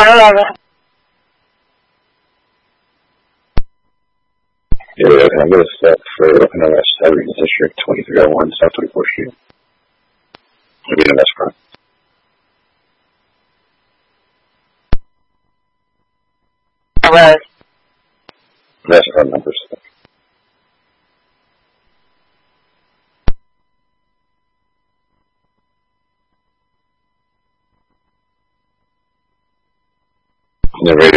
Yeah, I'm going to step for NOS 7 District 2301, South 24th Street. Maybe NOS front. Alright. That's front numbers. The radio